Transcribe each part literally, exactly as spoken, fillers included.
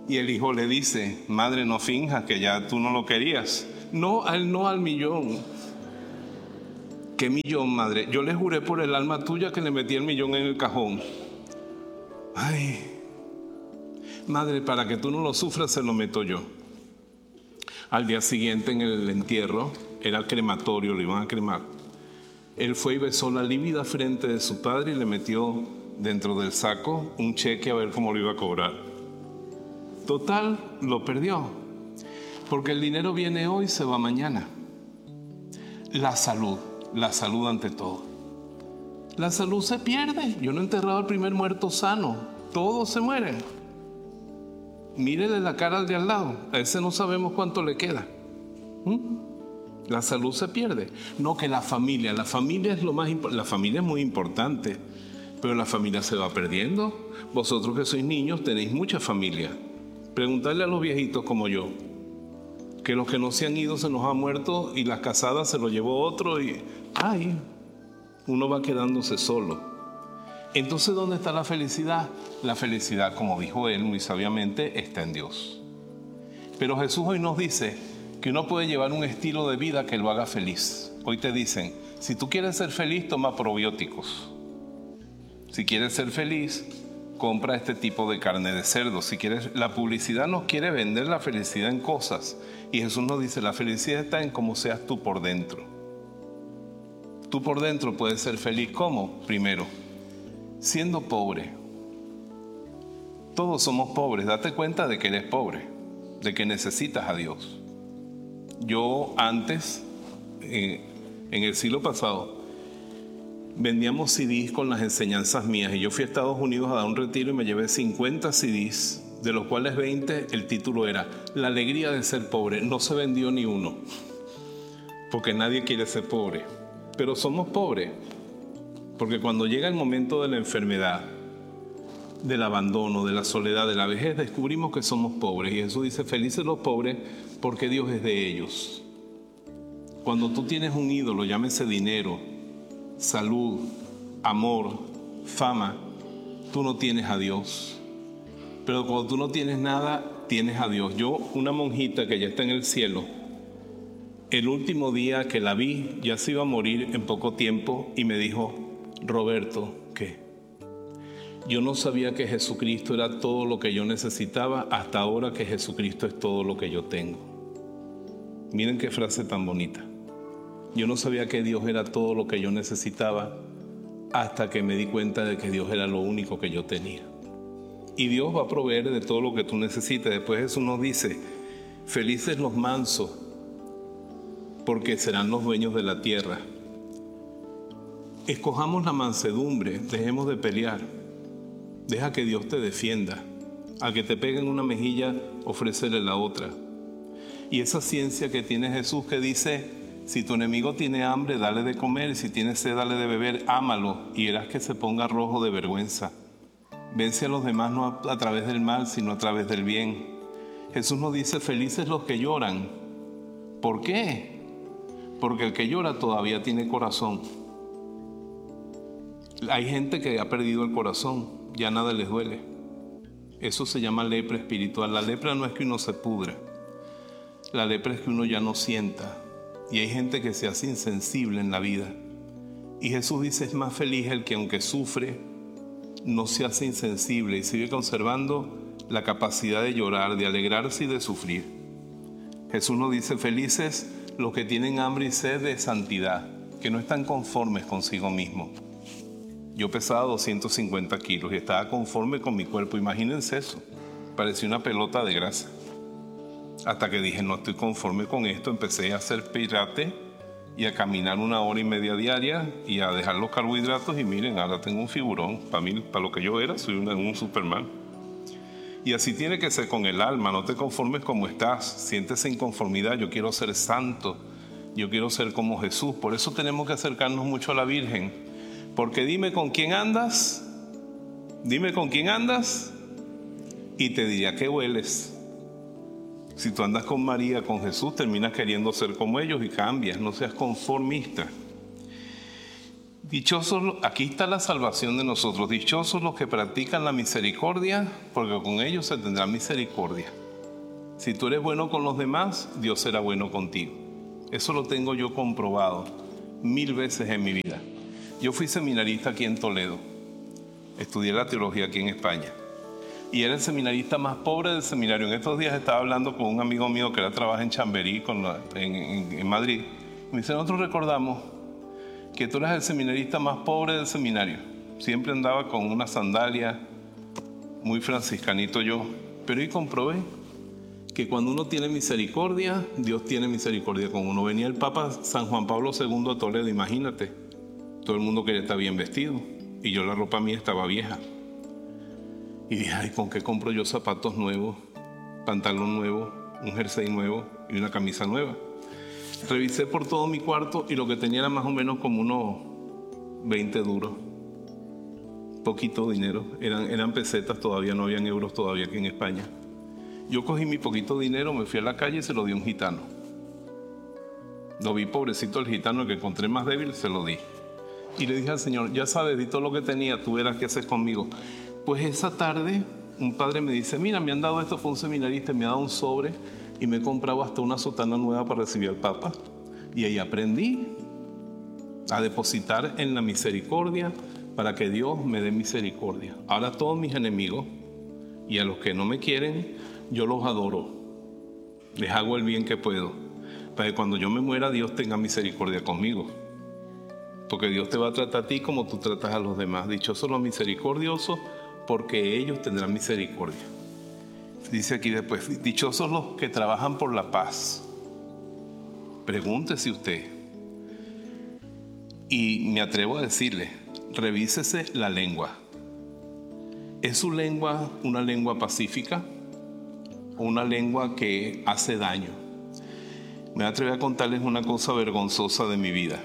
Y el hijo le dice, madre, no finjas que ya tú no lo querías. No, al no al millón. ¿Qué millón, madre? Yo le juré por el alma tuya que le metí el millón en el cajón. Ay, madre, para que tú no lo sufras, se lo meto yo. Al día siguiente, en el entierro, era el crematorio, lo iban a cremar. Él fue y besó la lívida frente de su padre y le metió dentro del saco un cheque a ver cómo lo iba a cobrar. Total, lo perdió. Porque el dinero viene hoy, se va mañana. La salud, la salud ante todo. La salud se pierde. Yo no he enterrado al primer muerto sano. Todos se mueren. Mírele la cara al de al lado. A ese no sabemos cuánto le queda. ¿Mm? La salud se pierde. No, que la familia. La familia es lo más importante. La familia es muy importante. Pero la familia se va perdiendo. Vosotros que sois niños tenéis mucha familia. Preguntarle a los viejitos como yo. Que los que no se han ido se nos han muerto y las casadas se lo llevó otro y ay, uno va quedándose solo. Entonces, ¿dónde está la felicidad? La felicidad, como dijo él muy sabiamente, está en Dios. Pero Jesús hoy nos dice que uno puede llevar un estilo de vida que lo haga feliz. Hoy te dicen, si tú quieres ser feliz, toma probióticos. Si quieres ser feliz, compra este tipo de carne de cerdo. Si quieres, la publicidad nos quiere vender la felicidad en cosas. Y Jesús nos dice, la felicidad está en cómo seas tú por dentro. Tú por dentro puedes ser feliz. ¿Cómo? Primero, siendo pobre. Todos somos pobres. Date cuenta de que eres pobre, de que necesitas a Dios. Yo antes, eh, en el siglo pasado, vendíamos C Ds con las enseñanzas mías y yo fui a Estados Unidos a dar un retiro y me llevé cincuenta C Ds, de los cuales veinte, el título era La alegría de ser pobre. No se vendió ni uno, porque nadie quiere ser pobre, pero somos pobres, porque cuando llega el momento de la enfermedad, del abandono, de la soledad, de la vejez, descubrimos que somos pobres. Y Jesús dice, felices los pobres porque Dios es de ellos. Cuando tú tienes un ídolo, llámese dinero, salud, amor, fama, tú no tienes a Dios. Pero cuando tú no tienes nada, tienes a Dios. Yo, una monjita que ya está en el cielo, el último día que la vi, ya se iba a morir en poco tiempo y me dijo, Roberto, ¿qué? Yo no sabía que Jesucristo era todo lo que yo necesitaba hasta ahora que Jesucristo es todo lo que yo tengo. Miren qué frase tan bonita. Yo no sabía que Dios era todo lo que yo necesitaba hasta que me di cuenta de que Dios era lo único que yo tenía. Y Dios va a proveer de todo lo que tú necesites. Después Jesús nos dice, felices los mansos, porque serán los dueños de la tierra. Escojamos la mansedumbre, dejemos de pelear. Deja que Dios te defienda. Al que te peguen una mejilla, ofrécele la otra. Y esa ciencia que tiene Jesús que dice, si tu enemigo tiene hambre, dale de comer, y si tiene sed, dale de beber, ámalo, y verás que se ponga rojo de vergüenza. Vence a los demás no a, a través del mal, sino a través del bien. Jesús nos dice, felices los que lloran. ¿Por qué? Porque el que llora todavía tiene corazón. Hay gente que ha perdido el corazón, ya nada les duele. Eso se llama lepra espiritual. La lepra no es que uno se pudra. La lepra es que uno ya no sienta. Y hay gente que se hace insensible en la vida. Y Jesús dice, es más feliz el que aunque sufre, no se hace insensible y sigue conservando la capacidad de llorar, de alegrarse y de sufrir. Jesús nos dice, felices los que tienen hambre y sed de santidad, que no están conformes consigo mismos. Yo pesaba doscientos cincuenta kilos y estaba conforme con mi cuerpo. Imagínense eso. Parecía una pelota de grasa. Hasta que dije, no estoy conforme con esto. Empecé a hacer pirate y a caminar una hora y media diaria y a dejar los carbohidratos. Y miren, ahora tengo un figurón. Para mí, para lo que yo era, soy un, un Superman. Y así tiene que ser con el alma. No te conformes como estás. Siéntese inconformidad. Yo quiero ser santo. Yo quiero ser como Jesús. Por eso tenemos que acercarnos mucho a la Virgen. Porque dime con quién andas, dime con quién andas y te diría que hueles. Si tú andas con María, con Jesús, terminas queriendo ser como ellos y cambias, no seas conformista. Dichosos, los- aquí está la salvación de nosotros. Dichosos los que practican la misericordia, porque con ellos se tendrá misericordia. Si tú eres bueno con los demás, Dios será bueno contigo. Eso lo tengo yo comprobado mil veces en mi vida. Yo fui seminarista aquí en Toledo. Estudié la teología aquí en España. Y era el seminarista más pobre del seminario. En estos días estaba hablando con un amigo mío que era trabaja en Chamberí, con la- en, en- en Madrid. Me dice, nosotros recordamos que tú eras el seminarista más pobre del seminario. Siempre andaba con una sandalia, muy franciscanito yo. Pero ahí comprobé que cuando uno tiene misericordia, Dios tiene misericordia con uno. Venía el Papa San Juan Pablo segundo a Toledo, imagínate. Todo el mundo quería estar bien vestido y yo la ropa mía estaba vieja. Y dije, ay, ¿con qué compro yo zapatos nuevos, pantalón nuevo, un jersey nuevo y una camisa nueva? Revisé por todo mi cuarto y lo que tenía era más o menos como unos veinte duros. Poquito dinero, eran, eran pesetas todavía, no habían euros todavía aquí en España. Yo cogí mi poquito dinero, me fui a la calle y se lo di a un gitano. Lo vi pobrecito el gitano, el que encontré más débil, se lo di. Y le dije al Señor, ya sabes, di todo lo que tenía, tú verás qué haces conmigo. Pues esa tarde, un padre me dice, mira, me han dado esto, fue un seminarista, me ha dado un sobre y me he comprado hasta una sotana nueva para recibir al Papa. Y ahí aprendí a depositar en la misericordia para que Dios me dé misericordia. Ahora a todos mis enemigos y a los que no me quieren, yo los adoro. Les hago el bien que puedo, para que cuando yo me muera Dios tenga misericordia conmigo. Porque Dios te va a tratar a ti como tú tratas a los demás. Dichosos los misericordiosos, porque ellos tendrán misericordia. Dice aquí después, dichosos los que trabajan por la paz. Pregúntese usted. Y me atrevo a decirle, revísese la lengua. ¿Es su lengua una lengua pacífica o una lengua que hace daño? Me atrevo a contarles una cosa vergonzosa de mi vida.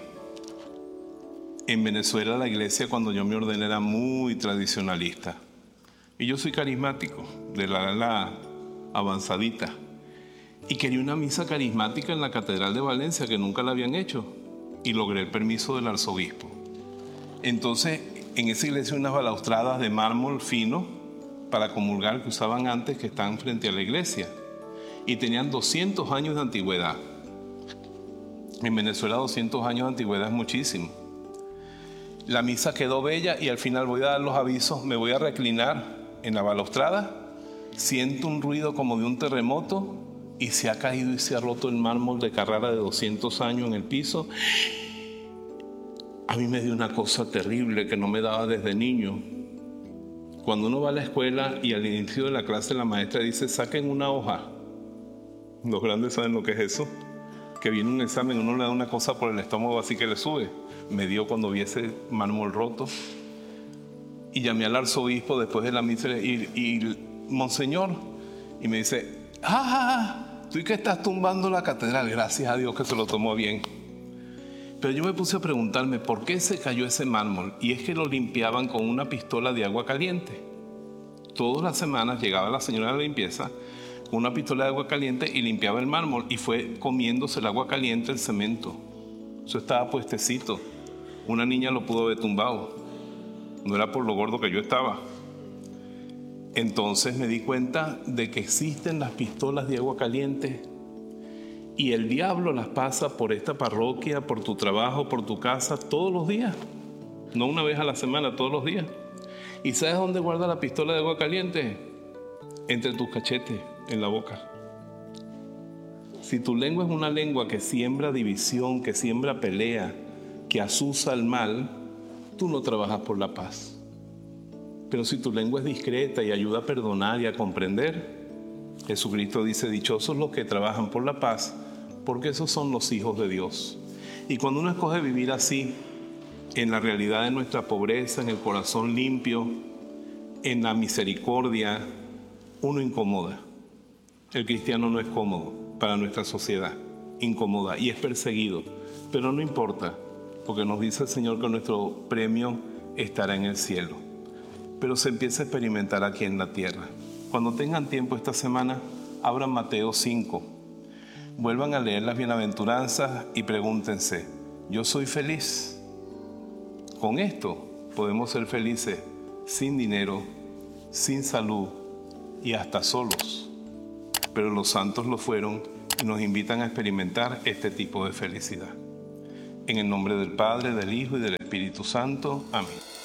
En Venezuela la iglesia cuando yo me ordené era muy tradicionalista. Y yo soy carismático, de la, la avanzadita. Y quería una misa carismática en la Catedral de Valencia, que nunca la habían hecho. Y logré el permiso del arzobispo. Entonces, en esa iglesia hay unas balaustradas de mármol fino para comulgar que usaban antes, que están frente a la iglesia. Y tenían doscientos años de antigüedad. En Venezuela doscientos años de antigüedad es muchísimo. La misa quedó bella y al final voy a dar los avisos, me voy a reclinar en la balaustrada, siento un ruido como de un terremoto y se ha caído y se ha roto el mármol de Carrara de doscientos años en el piso. A mí me dio una cosa terrible que no me daba desde niño. Cuando uno va a la escuela y al inicio de la clase la maestra dice, saquen una hoja. Los grandes saben lo que es eso. Que viene un examen, uno le da una cosa por el estómago así que le sube. Me dio cuando vi ese mármol roto. Y llamé al arzobispo después de la misa y, y monseñor, y me dice, ah, tú y que estás tumbando la catedral, gracias a Dios que se lo tomó bien. Pero yo me puse a preguntarme por qué se cayó ese mármol, y es que lo limpiaban con una pistola de agua caliente. Todas las semanas llegaba la señora de la limpieza con una pistola de agua caliente y limpiaba el mármol, y fue comiéndose el agua caliente el cemento. Eso estaba puestecito. Una niña lo pudo haber tumbado. No era por lo gordo que yo estaba. Entonces me di cuenta de que existen las pistolas de agua caliente y el diablo las pasa por esta parroquia, por tu trabajo, por tu casa, todos los días. No una vez a la semana, todos los días. ¿Y sabes dónde guarda la pistola de agua caliente? Entre tus cachetes, en la boca. Si tu lengua es una lengua que siembra división, que siembra pelea, que azuza el mal, tú no trabajas por la paz. Pero si tu lengua es discreta y ayuda a perdonar y a comprender, Jesucristo dice, dichosos los que trabajan por la paz, porque esos son los hijos de Dios. Y cuando uno escoge vivir así, en la realidad de nuestra pobreza, en el corazón limpio, en la misericordia, uno incomoda. El cristiano no es cómodo para nuestra sociedad, incomoda y es perseguido, pero no importa, porque nos dice el Señor que nuestro premio estará en el cielo. Pero se empieza a experimentar aquí en la tierra. Cuando tengan tiempo esta semana, abran Mateo cinco. Vuelvan a leer las bienaventuranzas y pregúntense, ¿yo soy feliz? con esto podemos ser felices sin dinero, sin salud y hasta solos. Pero los santos lo fueron y nos invitan a experimentar este tipo de felicidad. En el nombre del Padre, del Hijo y del Espíritu Santo. Amén.